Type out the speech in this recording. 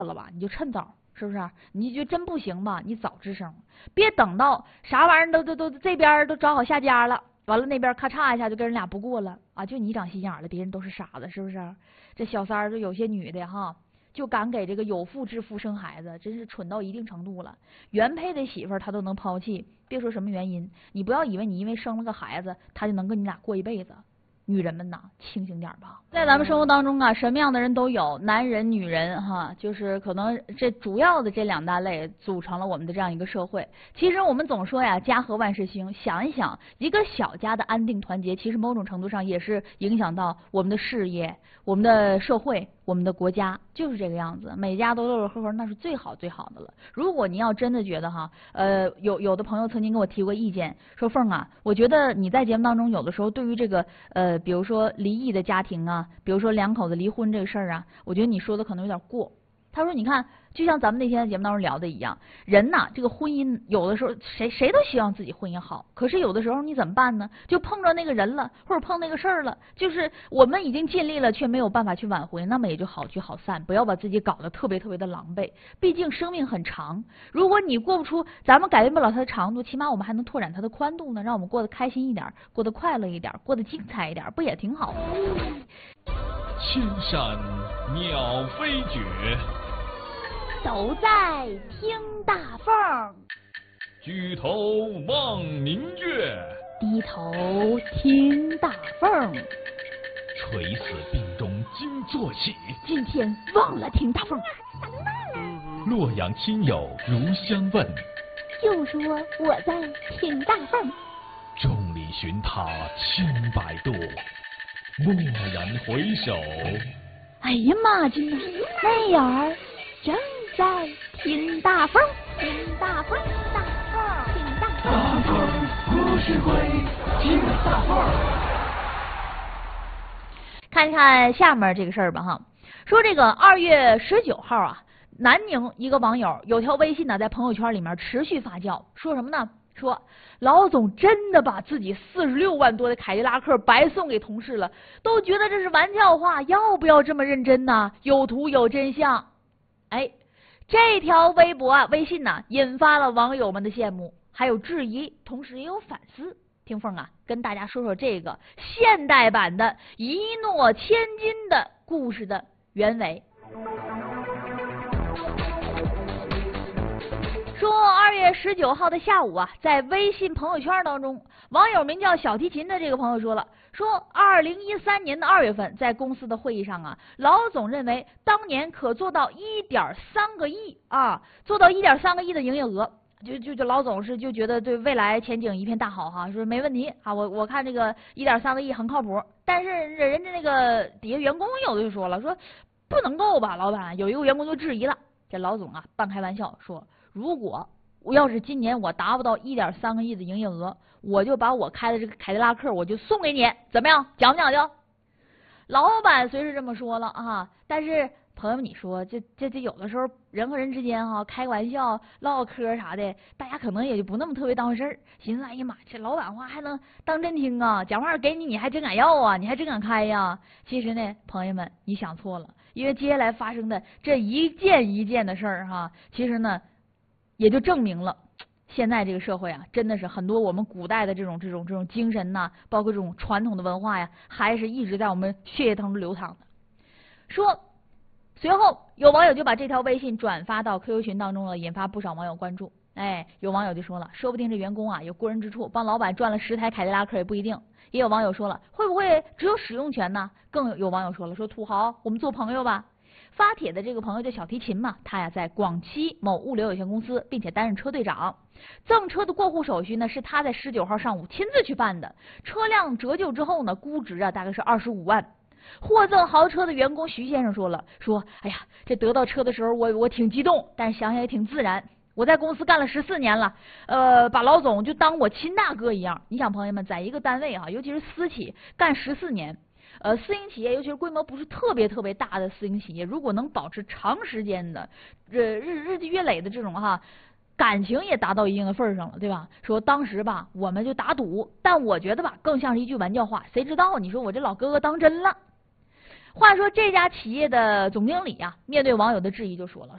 了吧，你就趁早，是不是？你就真不行吧，你早吱声，别等到啥玩意儿都这边都找好下家了，完了那边咔嚓一下就跟人俩不过了啊，就你长心眼了，别人都是傻子，是不是？这小三儿就有些女的哈，就敢给这个有妇之夫生孩子，真是蠢到一定程度了。原配的媳妇儿他都能抛弃，别说什么原因，你不要以为你因为生了个孩子，他就能跟你俩过一辈子。女人们呐，清醒点吧！在咱们生活当中啊，什么样的人都有，男人、女人哈，就是可能这主要的这两大类组成了我们的这样一个社会。其实我们总说呀，家和万事兴。想一想，一个小家的安定团结，其实某种程度上也是影响到我们的事业、我们的社会、我们的国家，就是这个样子。每家都乐乐呵呵，那是最好最好的了。如果您要真的觉得哈，有的朋友曾经给我提过意见，说凤啊，我觉得你在节目当中有的时候对于这个比如说离异的家庭啊，比如说两口子离婚这个事儿啊，我觉得你说的可能有点过。他说你看，就像咱们那天在节目当中聊的一样，人呐，这个婚姻有的时候谁都希望自己婚姻好，可是有的时候你怎么办呢？就碰着那个人了，或者碰那个事儿了，就是我们已经尽力了，却没有办法去挽回，那么也就好聚好散，不要把自己搞得特别特别的狼狈。毕竟生命很长，如果你过不出，咱们改变不了它的长度，起码我们还能拓展它的宽度呢，让我们过得开心一点，过得快乐一点，过得精彩一点，不也挺好？ 千山鸟飞绝， 都在听大凤， 举头望明月， 低头听大凤。 垂死病中惊坐起， 今天忘了听大凤。 洛阳亲友如相问， 就说我在听大凤。 众里寻他千百度，蓦然回首， 哎呀妈呀，那眼儿正在听大凤，听大凤，大凤，听大凤， 大凤何时归？听大凤。 看一看下面这个事儿吧哈，说这个2月19号啊，南宁一个网友有条微信呢，在朋友圈里面持续发酵，说什么呢？说老总真的把自己46万多的凯迪拉克白送给同事了，都觉得这是玩笑话，要不要这么认真呢？有图有真相。哎，这条微博啊、微信呢，引发了网友们的羡慕，还有质疑，同时也有反思。听凤啊，跟大家说说这个现代版的一诺千金的故事的原委。说2月19号的下午啊，在微信朋友圈当中，网友名叫小提琴的这个朋友说了，说2013年的2月份，在公司的会议上啊，老总认为当年可做到1.3个亿啊，做到1.3个亿的营业额。就老总是就觉得对未来前景一片大好哈，说没问题啊，我看这个1.3个亿很靠谱。但是人家那个底下员工有的就说了，说不能够吧，老板。有一个员工就质疑了，这老总啊半开玩笑说，如果我要是今年我达不到1.3个亿的营业额，我就把我开的这个凯迪拉克我就送给你，怎么样？讲不讲究？老板虽是这么说了啊，但是朋友们，你说这有的时候人和人之间哈，开个玩笑唠唠嗑啥的，大家可能也就不那么特别当回事儿，寻思哎呀妈，这老板话还能当真听啊？讲话给你还真敢要啊，你还真敢开呀？其实呢，朋友们，你想错了，因为接下来发生的这一件一件的事儿哈，其实呢，也就证明了现在这个社会啊，真的是很多我们古代的这种精神呐，包括这种传统的文化呀，还是一直在我们血液当中流淌的。说。随后有网友就把这条微信转发到 QQ 群当中了，引发不少网友关注。哎，有网友就说了，说不定这员工啊有过人之处，帮老板赚了10台凯迪拉克也不一定。也有网友说了，会不会只有使用权呢？更有网友说了，说土豪，我们做朋友吧。发帖的这个朋友叫小提琴嘛，他呀在广西某物流有限公司，并且担任车队长。赠车的过户手续呢是他在19号上午亲自去办的，车辆折旧之后呢，估值啊大概是25万。获赠豪车的员工徐先生说了，说哎呀，这得到车的时候我挺激动，但是想想也挺自然。我在公司干了14年了，把老总就当我亲大哥一样。你想朋友们，在一个单位啊，尤其是私企干14年，私营企业，尤其是规模不是特别特别大的私营企业，如果能保持长时间的日积月累的这种哈。感情也达到一定的份上了，对吧？说当时吧，我们就打赌，但我觉得吧，更像是一句玩笑话。谁知道你说我这老哥哥当真了？话说这家企业的总经理啊，面对网友的质疑就说了，